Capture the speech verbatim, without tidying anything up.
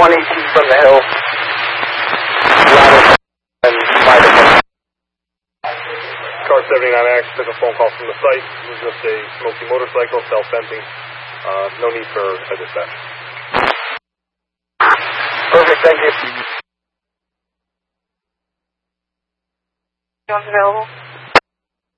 one eighteen from the hill. And Car seventy-nine X took a phone call from the site. It was just a smoky motorcycle, self-venting. Uh, no need for a dispatch. Perfect, thank you. John's available.